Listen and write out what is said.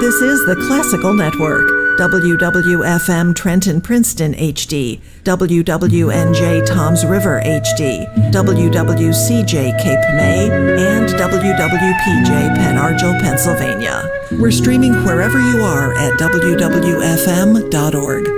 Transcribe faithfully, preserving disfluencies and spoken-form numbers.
This is the Classical Network. W W F M Trenton Princeton H D, W W N J Toms River H D, W W C J Cape May, and W W P J Penn Argyl, Pennsylvania. We're streaming wherever you are at W W F M dot org.